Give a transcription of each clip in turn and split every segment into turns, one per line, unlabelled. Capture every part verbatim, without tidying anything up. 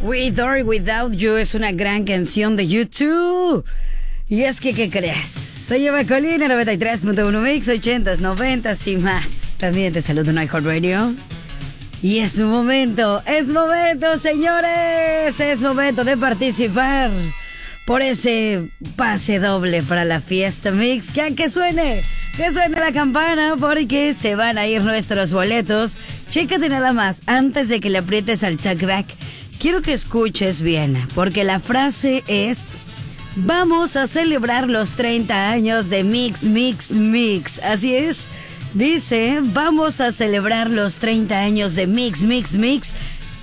With or Without You es una gran canción de YouTube. Y es que, ¿qué crees? Soy Eva Colina, noventa y tres punto uno Mix, ochentas, noventas y más. También te saludo en iHeartRadio. Y es un momento, es momento, señores. Es momento de participar por ese pase doble para la fiesta Mix. Que, que suene, que suene la campana, porque se van a ir nuestros boletos. Chécate nada más, antes de que le aprietes al talkback. Quiero que escuches bien, porque la frase es: vamos a celebrar los treinta años de Mix, Mix, Mix. Así es, dice, vamos a celebrar los treinta años de Mix, Mix, Mix.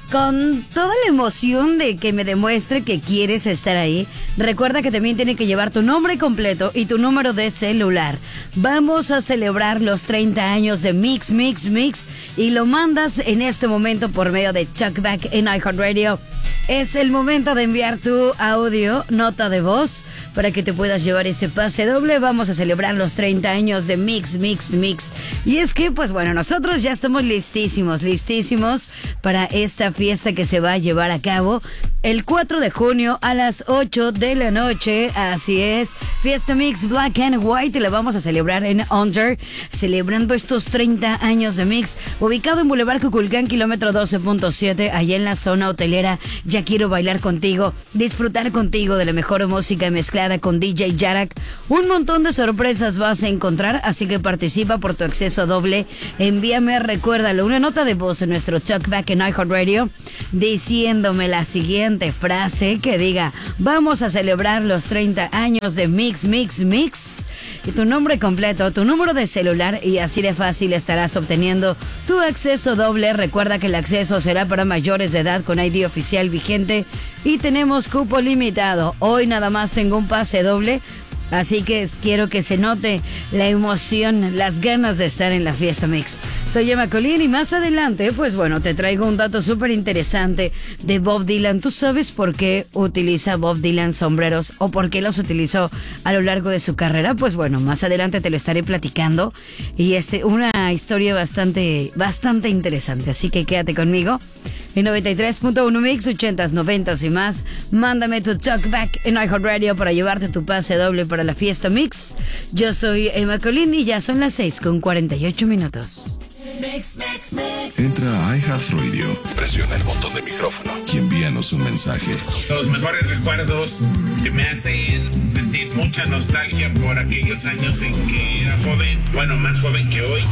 Con toda la emoción de que me demuestre que quieres estar ahí. Recuerda que también tiene que llevar tu nombre completo y tu número de celular. Vamos a celebrar los treinta años de Mix, Mix, Mix. Y lo mandas en este momento por medio de Talkback en iHeartRadio. Es el momento de enviar tu audio, nota de voz, para que te puedas llevar ese pase doble. Vamos a celebrar los treinta años de Mix, Mix, Mix. Y es que, pues bueno, nosotros ya estamos listísimos, listísimos para esta fiesta que se va a llevar a cabo el cuatro de junio a las ocho de la noche. Así es, Fiesta Mix Black and White. La vamos a celebrar en Under, celebrando estos treinta años de Mix, ubicado en Boulevard Cuculcán, kilómetro doce punto siete, allá en la zona hotelera. Ya quiero bailar contigo, disfrutar contigo de la mejor música mezclada con D J Yarak. Un montón de sorpresas vas a encontrar, así que participa por tu acceso doble. Envíame, recuérdalo, una nota de voz en nuestro Talkback en iHeartRadio, diciéndome la siguiente frase que diga: vamos a celebrar los treinta años de Mix, Mix, Mix. Y tu nombre completo, tu número de celular, y así de fácil estarás obteniendo tu acceso doble. Recuerda que el acceso será para mayores de edad con I D oficial vigente y tenemos cupo limitado. Hoy nada más tengo un pase doble, así que quiero que se note la emoción, las ganas de estar en la fiesta Mix. Soy Emma Colín y más adelante, pues bueno, te traigo un dato súper interesante de Bob Dylan. ¿Tú sabes por qué utiliza Bob Dylan sombreros o por qué los utilizó a lo largo de su carrera? Pues bueno, más adelante te lo estaré platicando, y es una historia bastante, bastante interesante, así que quédate conmigo. En noventa y tres punto uno Mix, ochentas, noventas y más. Mándame tu talkback en iHeartRadio para llevarte tu pase doble para la fiesta Mix. Yo soy Emma Colín y ya son las seis con cuarenta y ocho minutos.
Mix, mix, mix. Entra a iHeartRadio, presiona el botón de micrófono y envíanos un mensaje.
Los mejores recuerdos que me hacen sentir mucha nostalgia por aquellos años en que era joven, bueno, más joven que hoy.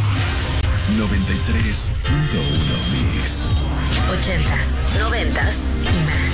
noventa y tres punto uno Mix.
Ochentas, noventas y más.